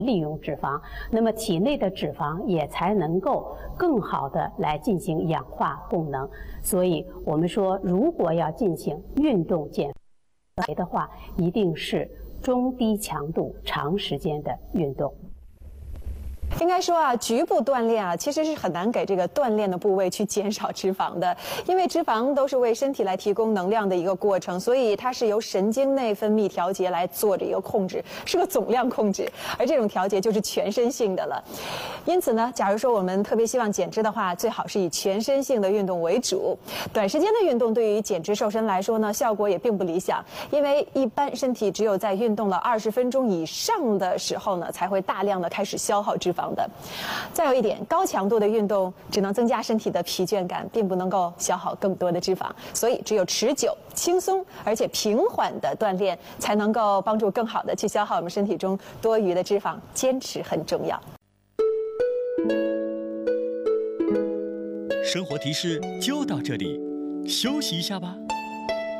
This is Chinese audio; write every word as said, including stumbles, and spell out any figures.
利用脂肪，那么体内的脂肪也才能够更好的来进行氧化功能。所以我们说，如果要进行运动减肥的话，一定是中低强度、长时间的运动。 应该说啊，局部锻炼啊，其实是很难给这个锻炼的部位去减少脂肪的，因为脂肪都是为身体来提供能量的一个过程，所以它是由神经内分泌调节来做这个控制，是个总量控制，而这种调节就是全身性的了。因此呢，假如说我们特别希望减脂的话，最好是以全身性的运动为主。短时间的运动对于减脂瘦身来说呢，效果也并不理想，因为一般身体只有在运动了二十分钟以上的时候呢，才会大量的开始消耗脂肪。的，再有一点，高强度的运动只能增加身体的疲倦感，并不能够消耗更多的脂肪，所以只有持久、轻松而且平缓的锻炼，才能够帮助更好的去消耗我们身体中多余的脂肪。坚持很重要。 生活提示就到这里，休息一下吧。